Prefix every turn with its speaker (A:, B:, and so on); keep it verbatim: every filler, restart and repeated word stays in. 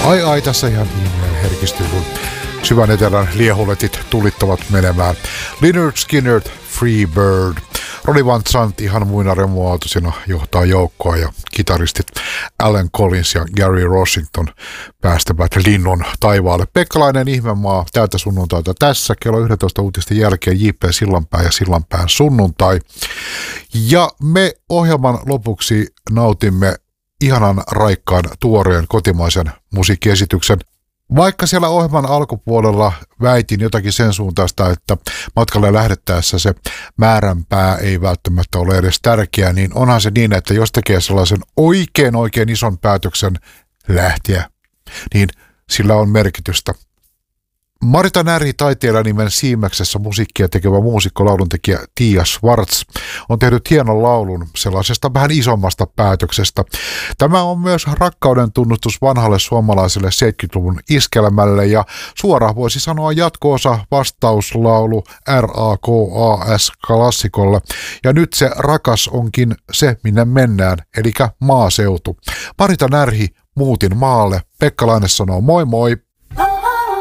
A: Ai ai, tässä ihan ihminen herkistyy, kun syvän etelän liehuletit tulittavat menemään. Lynyrd Skynyrd, Free Bird. Ronnie Van Zant ihan muina remuautoisina johtaa joukkoa ja kitaristit Alan Collins ja Gary Rossington päästävät linnun taivaalle. Pekkalainen ihmemaa täältä sunnuntaita tässä. Kello yksitoista uutisten jälkeen J P Sillanpää ja Sillanpään sunnuntai. Ja me ohjelman lopuksi nautimme ihanan raikkaan tuoreen kotimaisen musiikkiesityksen. Vaikka siellä ohjelman alkupuolella väitin jotakin sen suuntaista, että matkalle lähdettäessä se määränpää ei välttämättä ole edes tärkeä, niin onhan se niin, että jos tekee sellaisen oikein oikein ison päätöksen lähteä, niin sillä on merkitystä. Marita Närhi taiteilijanimen Siimeksessä musiikkia tekevä muusikko, lauluntekijä Tiia Schwartz on tehnyt hienon laulun sellaisesta vähän isommasta päätöksestä. Tämä on myös rakkauden tunnustus vanhalle suomalaiselle seitsemänkymmentäluvun iskelmälle ja suoraan voisi sanoa jatko-osa vastauslaulu R A K A S-klassikolle. Ja nyt se rakas onkin se, minne mennään, eli maaseutu. Marita Närhi, muutin maalle. Pekka Laine sanoo moi moi.